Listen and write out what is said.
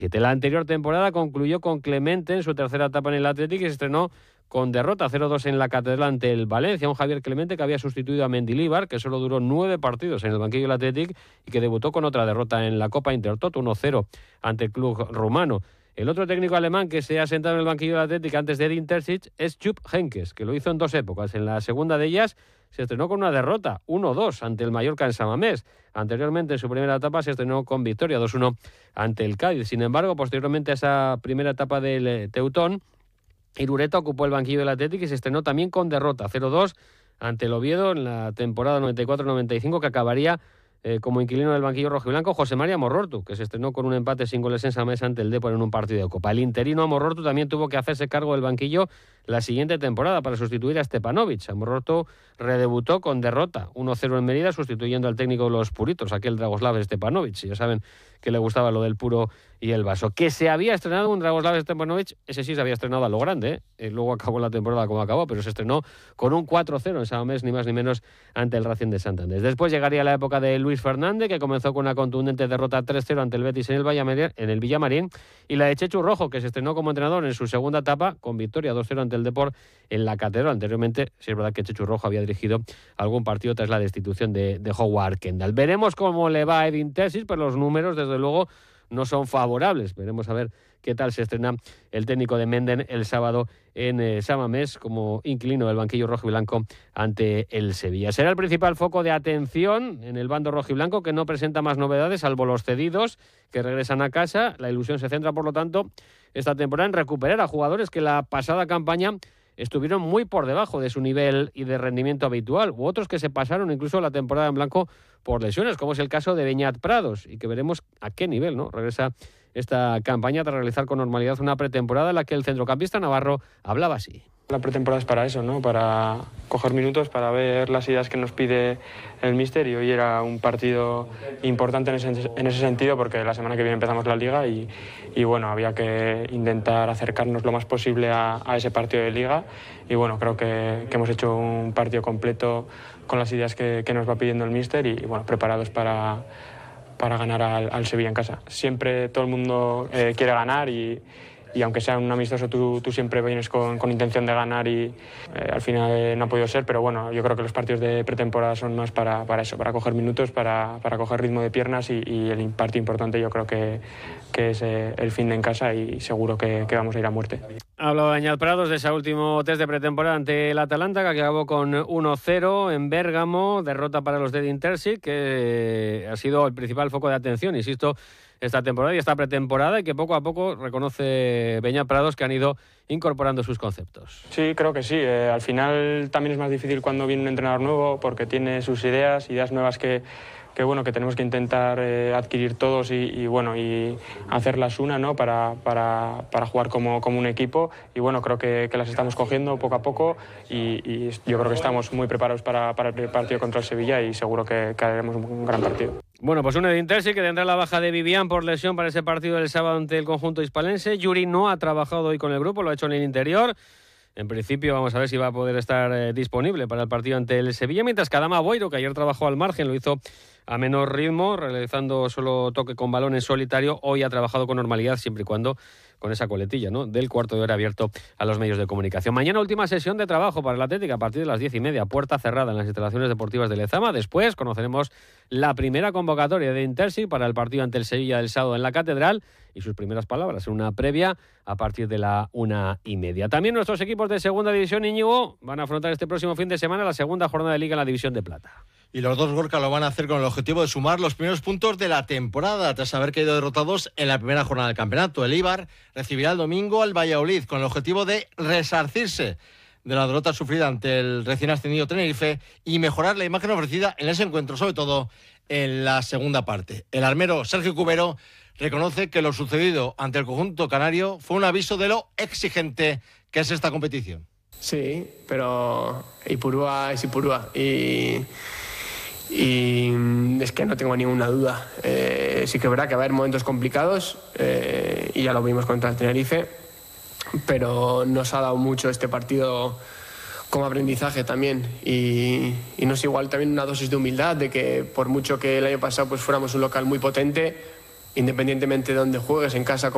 La anterior temporada concluyó con Clemente en su tercera etapa en el Athletic y se estrenó con derrota 0-2 en la Catedral ante el Valencia, un Javier Clemente que había sustituido a Mendilibar, que solo duró 9 partidos en el banquillo del Athletic y que debutó con otra derrota en la Copa Intertoto, 1-0 ante el club rumano. El otro técnico alemán que se ha sentado en el banquillo del Athletic antes de Edin Terzic es Jupp Heynckes, que lo hizo en 2 épocas. En la segunda de ellas se estrenó con una derrota, 1-2 ante el Mallorca en San Mamés. Anteriormente, en su primera etapa, se estrenó con victoria 2-1 ante el Cádiz. Sin embargo, posteriormente a esa primera etapa del Teutón, Irureta ocupó el banquillo del Athletic y se estrenó también con derrota 0-2 ante el Oviedo en la temporada 94-95, que acabaría como inquilino del banquillo rojiblanco José María Morortu, que se estrenó con un empate sin goles en San Mamés ante el Depor en un partido de Copa. El interino Morortu también tuvo que hacerse cargo del banquillo la siguiente temporada para sustituir a Stepanovic. Morortu redebutó con derrota 1-0 en Mérida, sustituyendo al técnico de los puritos, aquel Dragoslav Stepanovic. Ya saben que le gustaba lo del puro y el vaso. Que se había estrenado un Dragoslav Stepanovic, ese sí se había estrenado a lo grande, luego acabó la temporada como acabó, pero se estrenó con un 4-0 en San Mamés, ni más ni menos, ante el Racing de Santander. Después llegaría la época de Luis Fernández, que comenzó con una contundente derrota 3-0 ante el Betis en el Villamarín, y la de Chechu Rojo, que se estrenó como entrenador en su segunda etapa, con victoria 2-0 ante el Depor en la Catedral. Anteriormente, sí es verdad que Chechu Rojo había dirigido algún partido tras la destitución de Howard Kendall. Veremos cómo le va a Edin Terzic, pero los números, desde luego, no son favorables. Veremos a ver qué tal se estrena el técnico de Menden el sábado en San Mamés como inquilino del banquillo rojiblanco ante el Sevilla. Será el principal foco de atención en el bando rojiblanco, que no presenta más novedades salvo los cedidos que regresan a casa. La ilusión se centra, por lo tanto, esta temporada en recuperar a jugadores que la pasada campaña estuvieron muy por debajo de su nivel y de rendimiento habitual, u otros que se pasaron incluso la temporada en blanco por lesiones, como es el caso de Beñat Prados, y que veremos a qué nivel, ¿no?, regresa esta campaña tras realizar con normalidad una pretemporada en la que el centrocampista navarro hablaba así. La pretemporada es para eso, ¿no?, para coger minutos, para ver las ideas que nos pide el míster, y hoy era un partido importante en ese sentido, porque la semana que viene empezamos la Liga y bueno, había que intentar acercarnos lo más posible a ese partido de Liga, y bueno, creo que hemos hecho un partido completo con las ideas que nos va pidiendo el míster y bueno, preparados para ganar al Sevilla en casa. Siempre todo el mundo quiere ganar y aunque sea un amistoso, tú siempre vienes con intención de ganar y al final no ha podido ser, pero bueno, yo creo que los partidos de pretemporada son más para eso, para coger minutos, para coger ritmo de piernas y el partido importante yo creo que es el fin de en casa y seguro que vamos a ir a muerte. Hablaba Beñat Prados de ese último test de pretemporada ante el Atalanta, que acabó con 1-0 en Bérgamo, derrota para los de Edin Terzic, que ha sido el principal foco de atención, insisto, esta temporada y esta pretemporada, y que poco a poco reconoce Beñat Prados que han ido incorporando sus conceptos. Sí, creo que sí. Al final también es más difícil cuando viene un entrenador nuevo, porque tiene sus ideas nuevas que tenemos que intentar adquirir todos y hacerlas una, ¿no?, para jugar como un equipo, y bueno, creo que las estamos cogiendo poco a poco y yo creo que estamos muy preparados para el partido contra el Sevilla y seguro que haremos un gran partido. Bueno, pues un Edin Terzic que tendrá la baja de Vivian por lesión para ese partido del sábado ante el conjunto hispalense. Yuri no ha trabajado hoy con el grupo, lo ha hecho en el interior. En principio vamos a ver si va a poder estar disponible para el partido ante el Sevilla, mientras que Adama Boiro, que ayer trabajó al margen, lo hizo a menor ritmo, realizando solo toque con balón en solitario. Hoy ha trabajado con normalidad, siempre y cuando con esa coletilla, ¿no?, del cuarto de hora abierto a los medios de comunicación. Mañana última sesión de trabajo para el Atlético a partir de las 10:30, puerta cerrada en las instalaciones deportivas de Lezama. Después conoceremos la primera convocatoria de Edin Terzic para el partido ante el Sevilla del sábado en la Catedral y sus primeras palabras en una previa a partir de la 1:30. También nuestros equipos de segunda división, Íñigo, van a afrontar este próximo fin de semana la segunda jornada de Liga en la División de Plata. Y los dos Gorka lo van a hacer con el objetivo de sumar los primeros puntos de la temporada, tras haber caído derrotados en la primera jornada del campeonato. El Eibar recibirá el domingo al Valladolid con el objetivo de resarcirse de la derrota sufrida ante el recién ascendido Tenerife y mejorar la imagen ofrecida en ese encuentro, sobre todo en la segunda parte. El armero Sergio Cubero reconoce que lo sucedido ante el conjunto canario fue un aviso de lo exigente que es esta competición. Sí, pero Ipurúa es Ipurúa y es que no tengo ninguna duda. Sí que es verdad que va a haber momentos complicados y ya lo vimos contra el Tenerife, pero nos ha dado mucho este partido como aprendizaje también y nos igual también una dosis de humildad, de que por mucho que el año pasado pues fuéramos un local muy potente, independientemente de dónde juegues, en casa